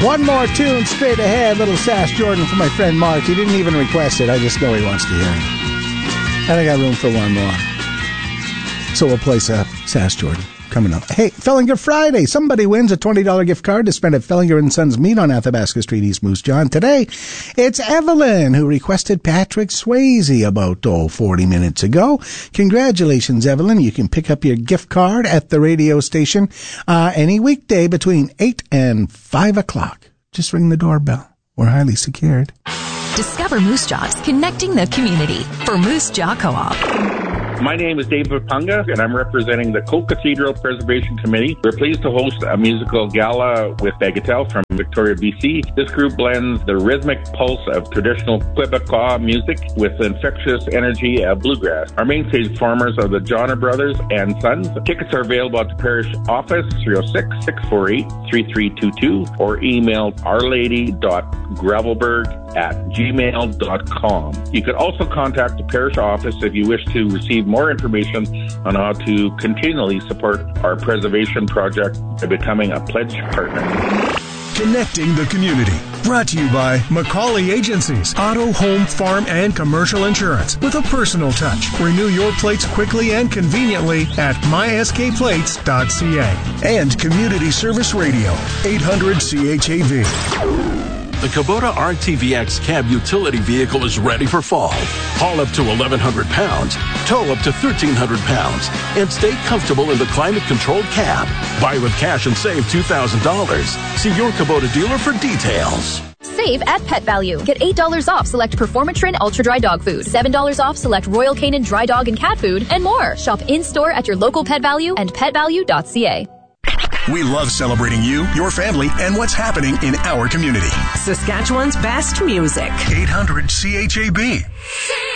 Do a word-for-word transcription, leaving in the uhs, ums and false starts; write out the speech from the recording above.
One more tune straight ahead. Little Sass Jordan for my friend Mark. He didn't even request it. I just know he wants to hear it. And I got room for one more. So we'll play Sass Jordan coming up. Hey, Fellinger Friday. Somebody wins a twenty dollars gift card to spend at Fellinger and Sons Meat on Athabasca Street, East Moose Jaw. Today, it's Evelyn who requested Patrick Swayze about, oh, forty minutes ago. Congratulations, Evelyn. You can pick up your gift card at the radio station uh, any weekday between eight and five o'clock. Just ring the doorbell. We're highly secured. Discover Moose Jaw's connecting the community for Moose Jaw Co-op. My name is David Punga, and I'm representing the Coke Cathedral Preservation Committee. We're pleased to host a musical gala with Bagatelle from Victoria, B C. This group blends the rhythmic pulse of traditional Quebecois music with the infectious energy of bluegrass. Our main stage performers are the Johnner Brothers and Sons. Tickets are available at the parish office, three oh six, six four eight, three three two two, or email ourlady dot gravelberg at gmail dot com. You could also contact the parish office if you wish to receive more information on how to continually support our preservation project by becoming a pledge partner. Connecting the community. Brought to you by Macaulay Agencies. Auto, home, farm, and commercial insurance with a personal touch. Renew your plates quickly and conveniently at my s k plates dot c a. And Community Service Radio, eight hundred C H A V. The Kubota R T V X cab utility vehicle is ready for fall. Haul up to eleven hundred pounds, tow up to thirteen hundred pounds, and stay comfortable in the climate-controlled cab. Buy with cash and save two thousand dollars. See your Kubota dealer for details. Save at Pet Value. Get eight dollars off select Performatrin Ultra Dry Dog Food, seven dollars off select Royal Canin Dry Dog and Cat Food, and more. Shop in-store at your local Pet Value and pet value dot c a. We love celebrating you, your family, and what's happening in our community. Saskatchewan's best music. eight hundred C H A B.